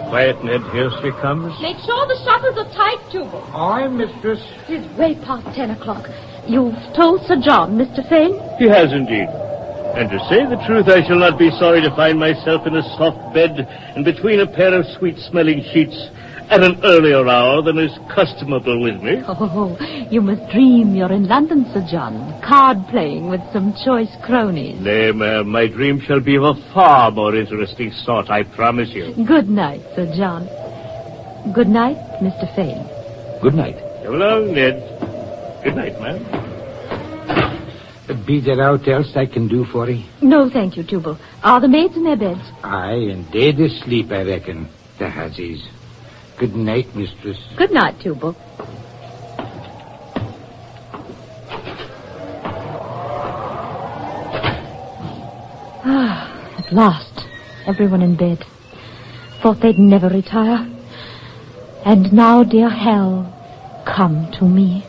Quiet, Ned. Here she comes. Make sure the shutters are tight, Tubal. Aye, mistress. It is way past 10 o'clock. You've told Sir John, Mr. Fane? He has indeed. And to say the truth, I shall not be sorry to find myself in a soft bed and between a pair of sweet-smelling sheets at an earlier hour than is customable with me. Oh, you must dream you're in London, Sir John, card-playing with some choice cronies. Nay, ma'am, my dream shall be of a far more interesting sort, I promise you. Good night, Sir John. Good night, Mr. Fane. Good night. Come along, Ned. Good night, ma'am. Be there aught else I can do for ye? No, thank you, Tubal. Are the maids in their beds? Aye, and dead asleep, I reckon. The Hazzies. Good night, mistress. Good night, Tubal. At last, everyone in bed. Thought they'd never retire. And now, dear hell, come to me.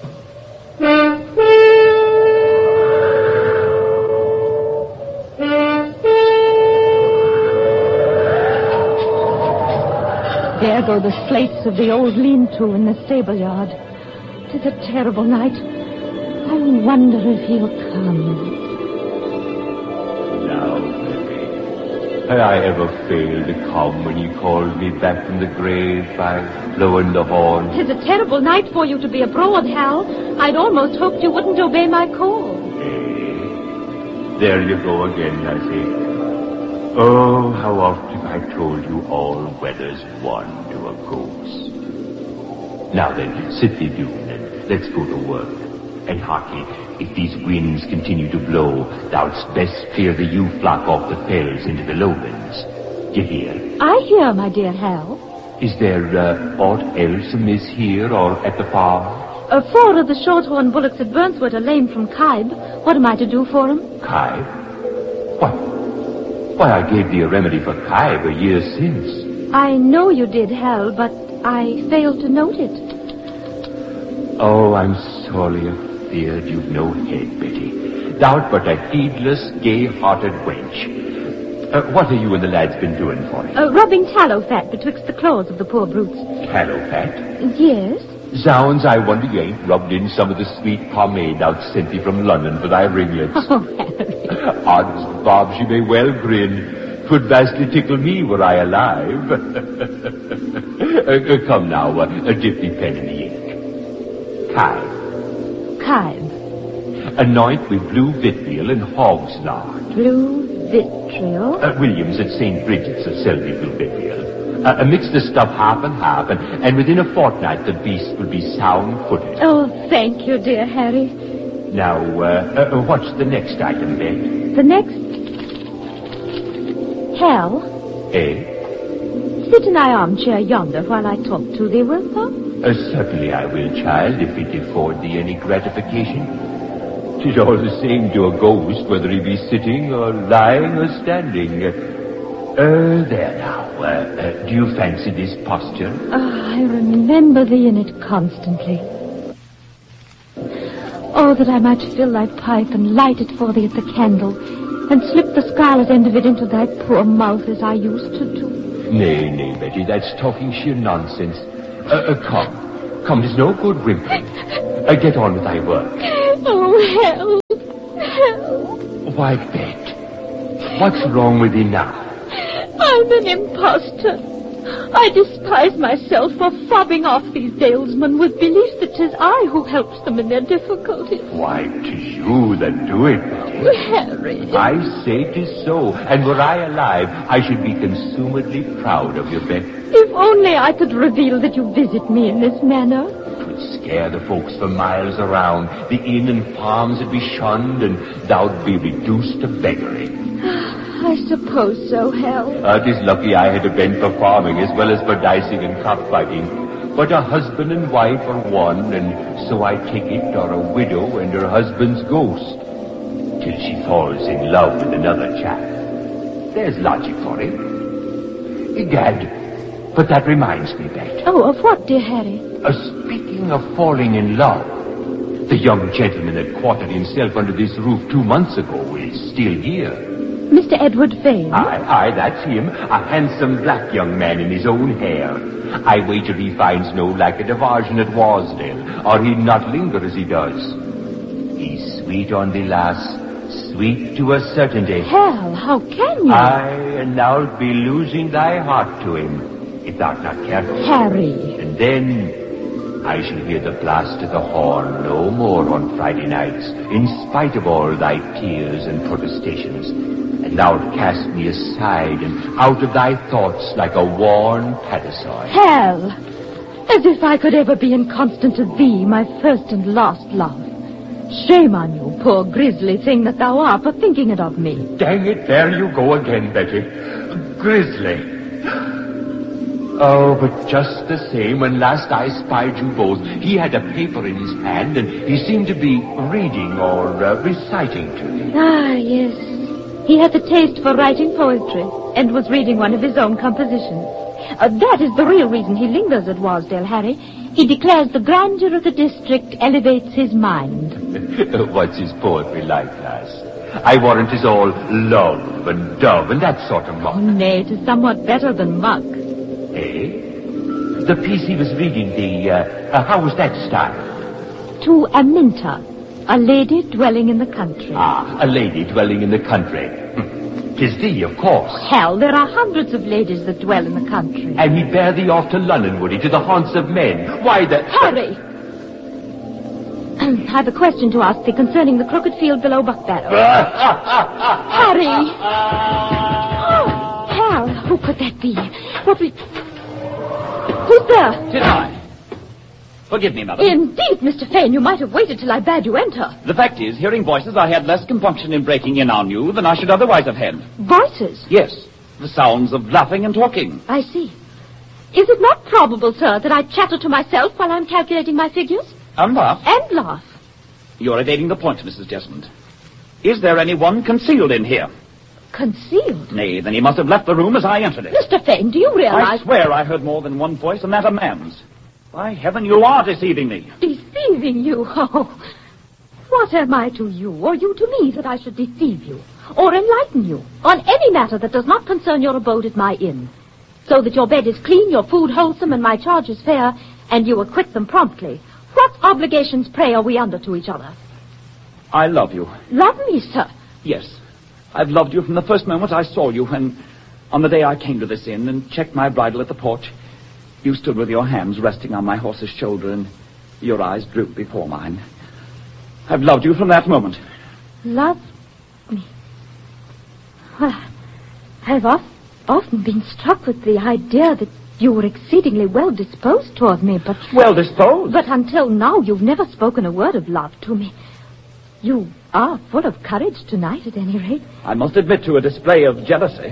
There go the slates of the old lean-to in the stable yard. 'Tis a terrible night. I wonder if he'll come. Now, baby, had I ever failed to come when you called me back from the grave by blowing the horn? 'Tis a terrible night for you to be abroad, Hal. I'd almost hoped you wouldn't obey my call. Hey, there you go again, I see. Oh, how oft have I told you all weather's one to a goose. Now then, sit thee down and let's go to work. And harkye, if these winds continue to blow, thou'dst best fear the ewe flock off the fells into the lowlands. D'ye hear? I hear, my dear Hal. Is there aught else amiss here or at the farm? 4 of the shorthorn bullocks at Burnswood are lame from Kybe. What am I to do for them? Kybe? Why, I gave thee a remedy for Kybe a year since. I know you did, Hal, but I failed to note it. Oh, I'm sorely afeard you've no head, Betty. Thou'rt but a heedless, gay-hearted wench. What have you and the lads been doing for it? Rubbing tallow fat betwixt the claws of the poor brutes. Tallow fat? Yes. Zounds, I wonder you ain't rubbed in some of the sweet pomade I'd sent thee from London for thy ringlets. Oh, Harry. Odds bobs, you may well grin. 'Twould vastly tickle me were I alive. Come now, dip thee pen in the ink. Kybe. Kybe. Anoint with blue vitriol and hog's lard. Blue vitriol? Williams at St. Bridget's will sell thee blue vitriol. Mix the stuff half and half, and within a fortnight the beast will be sound-footed. Oh, thank you, dear Harry. Now, what's the next item, Bet? The next... Hal, Eh? sit in thy armchair yonder while I talk to thee, wilt thou? Certainly I will, child, if it afford thee any gratification. 'Tis all the same to a ghost, whether he be sitting or lying or standing. There now. Do you fancy this posture? I remember thee in it constantly. Oh, that I might fill thy pipe and light it for thee at the candle, and slip the scarlet end of it into thy poor mouth as I used to do. Nay, Betty, that's talking sheer nonsense. Come, there's no good whimpering. Get on with thy work. Oh, help. Why, Bet, what's wrong with thee now? I'm an imposter. I despise myself for fobbing off these dalesmen with belief that 'tis I who helps them in their difficulties. Why, 'tis you that do it, Betty. Harry. I say 'tis so, and were I alive, I should be consumedly proud of you, Bet. If only I could reveal that you visit me in this manner. 'Twould scare the folks for miles around. The inn and farms would be shunned, and thou'd be reduced to beggary. I suppose so, Hal. 'Tis lucky I had a bent for farming as well as for dicing and cockfighting. But a husband and wife are one, and so I take it are a widow and her husband's ghost. Till she falls in love with another chap. There's logic for it. Egad, but that reminds me, Bet. Oh, of what, dear Harry? Speaking of falling in love, the young gentleman that quartered himself under this roof 2 months ago is still here. Mr. Edward Fane? Aye, that's him. A handsome black young man in his own hair. I wager he finds no lack of diversion at Wasdale, or he'd not linger as he does. He's sweet on the lass, sweet to a certainty. Hal, how can you? Aye, and thou'lt be losing thy heart to him, if thou'rt not careful. Harry. And then I shall hear the blast of the horn no more on Friday nights, in spite of all thy tears and protestations. And thou'lt cast me aside and out of thy thoughts like a worn parasol. Hal, as if I could ever be inconstant to thee, my first and last love. Shame on you, poor grisly thing that thou art, for thinking it of me. Dang it, there you go again, Betty. Grizzly. Oh, but just the same, when last I spied you both, he had a paper in his hand, and he seemed to be reading or reciting to me. Ah, yes. He had the taste for writing poetry, and was reading one of his own compositions. That is the real reason he lingers at Wasdale, Harry. He declares the grandeur of the district elevates his mind. What's his poetry like, lass? I warrant it's all love and dove and that sort of muck. Oh, nay, it is somewhat better than muck. Eh? The piece he was reading, how was that style? To Aminta, a lady dwelling in the country. Ah, a lady dwelling in the country. 'Tis thee, of course. Hell, there are hundreds of ladies that dwell in the country. And he'd bear thee off to London, would he, to the haunts of men? Why, Harry! I have a question to ask thee concerning the crooked field below Buckbarrow. Harry! Oh, Hal, who could that be? Who's there? Tis I. Forgive me, madam. Indeed, Mr. Fane, you might have waited till I bade you enter. The fact is, hearing voices, I had less compunction in breaking in on you than I should otherwise have had. Voices? Yes, the sounds of laughing and talking. I see. Is it not probable, sir, that I chatter to myself while I'm calculating my figures? And laugh. And laugh. You're evading the point, Mrs. Jesmond. Is there anyone concealed in here? Concealed? Nay, then he must have left the room as I entered it. Mr. Fane, do you realize... I swear I heard more than one voice, and that a man's. By heaven, you are deceiving me. Deceiving you? Oh, what am I to you, or you to me, that I should deceive you, or enlighten you, on any matter that does not concern your abode at my inn, so that your bed is clean, your food wholesome, and my charges fair, and you acquit them promptly? What obligations, pray, are we under to each other? I love you. Love me, sir? Yes. I've loved you from the first moment I saw you, and on the day I came to this inn and checked my bridle at the porch, you stood with your hands resting on my horse's shoulder, and your eyes drooped before mine. I've loved you from that moment. Loved me? Well, I've often been struck with the idea that you were exceedingly well disposed toward me, but... Well disposed? But until now, you've never spoken a word of love to me. You are full of courage tonight, at any rate. I must admit to a display of jealousy.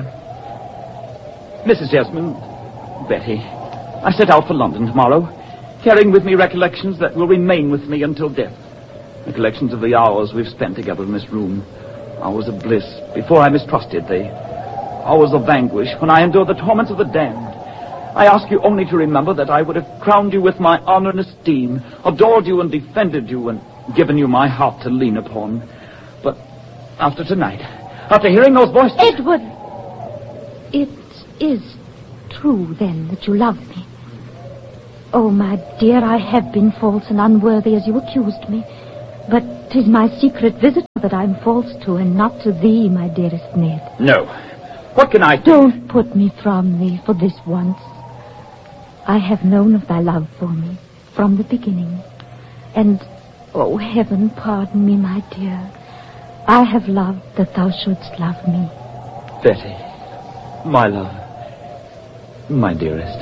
Mrs. Jesmond, Betty, I set out for London tomorrow, carrying with me recollections that will remain with me until death. Recollections of the hours we've spent together in this room. Hours of bliss before I mistrusted thee. Hours of anguish when I endured the torments of the damned. I ask you only to remember that I would have crowned you with my honor and esteem, adored you and defended you, and given you my heart to lean upon. But after tonight, after hearing those voices... Edward, it is true, then, that you love me. Oh, my dear, I have been false and unworthy as you accused me. But 'tis my secret visitor that I'm false to, and not to thee, my dearest Ned. No. What can I do? Don't put me from thee for this once. I have known of thy love for me from the beginning. And, oh, heaven, pardon me, my dear. I have loved that thou shouldst love me. Betty, my love, my dearest.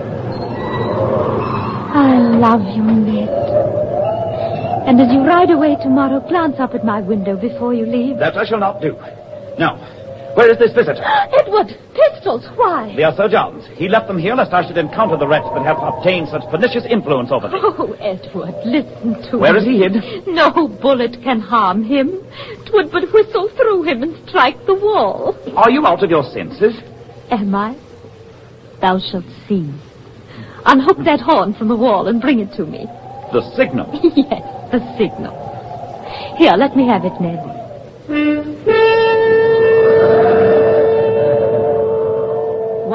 I love you, Ned. And as you ride away tomorrow, glance up at my window before you leave. That I shall not do. Now, where is this visitor? Edward, pistols, why? They are Sir John's. He left them here lest I should encounter the wretch that have obtained such pernicious influence over me. Oh, Edward, listen to me. Where is he hid? No bullet can harm him. 'Twould but whistle through him and strike the wall. Are you out of your senses? Am I? Thou shalt see. Unhook that horn from the wall and bring it to me. The signal? Yes, the signal. Here, let me have it, Ned.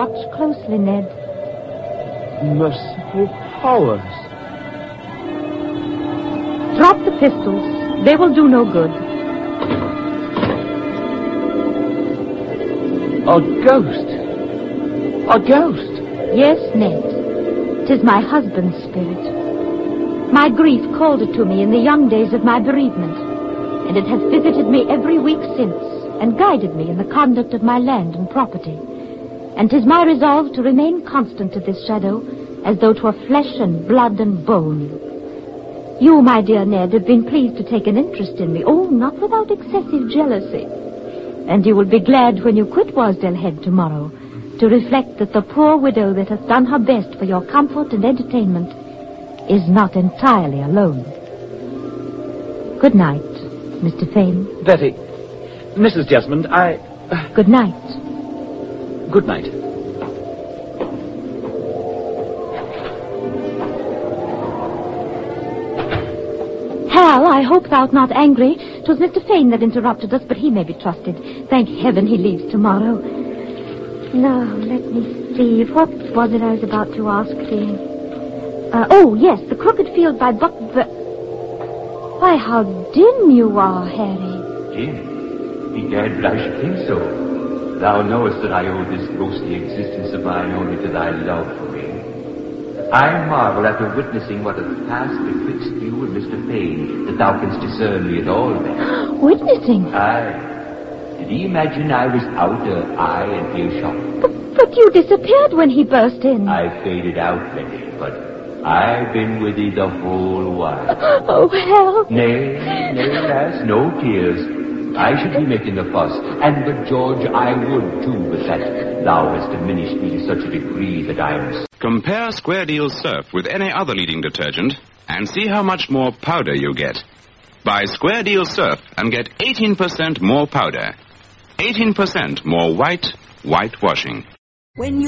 watch closely, Ned. Merciful powers. Drop the pistols. They will do no good. A ghost. A ghost. Yes, Ned. 'Tis my husband's spirit. My grief called it to me in the young days of my bereavement, and it has visited me every week since, and guided me in the conduct of my land and property. And 'tis my resolve to remain constant to this shadow, as though 'twere flesh and blood and bone. You, my dear Ned, have been pleased to take an interest in me. Oh, not without excessive jealousy. And you will be glad when you quit Wasdale Head tomorrow to reflect that the poor widow that hath done her best for your comfort and entertainment is not entirely alone. Good night, Mr. Fane. Betty. Mrs. Jesmond, Good night. Good night. Hal, I hope thou'rt not angry. 'Twas Mr. Fane that interrupted us, but he may be trusted. Thank heaven he leaves tomorrow. Now, let me see. What was it I was about to ask thee? Oh, yes, the Crooked Field by Buck... Why, how dim you are, Harry. Dim? Egad, I should think so. Thou knowest that I owe this ghostly existence of mine only to thy love for me. I marvel after witnessing what hath passed betwixt you and Mr. Fane, that thou canst discern me at all then. Witnessing? Aye. Did he imagine I was out of eye and earshot? But you disappeared when he burst in. I faded out, Betty, but I've been with thee the whole while. Oh, Hal. Nay, lass, no tears. I should be making a fuss, and but George, I would too, but that thou hast diminished me to such a degree that I am... Compare Square Deal Surf with any other leading detergent and see how much more powder you get. Buy Square Deal Surf and get 18% more powder. 18% more whitewashing. When you